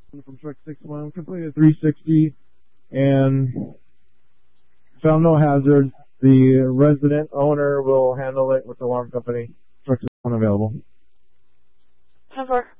from Truck 61, completed 360 and found no hazards. The resident owner will handle it with the alarm company. Truck 61 available. 10-4.